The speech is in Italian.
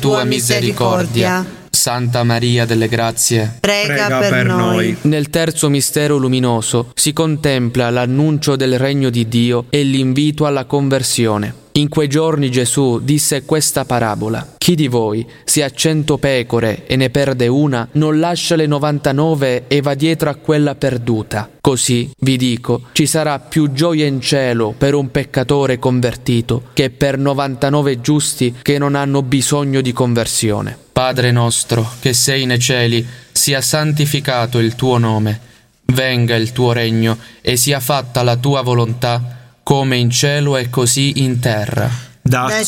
tua misericordia. Santa Maria delle Grazie, Prega per noi. Nel terzo mistero luminoso si contempla l'annuncio del regno di Dio e l'invito alla conversione. In quei giorni Gesù disse questa parabola: chi di voi, se ha 100 pecore e ne perde una, non lascia le 99 e va dietro a quella perduta? Così, vi dico, ci sarà più gioia in cielo per un peccatore convertito che per 99 giusti che non hanno bisogno di conversione. Padre nostro, che sei nei cieli, sia santificato il tuo nome. Venga il tuo regno e sia fatta la tua volontà, come in cielo e così in terra. Dacci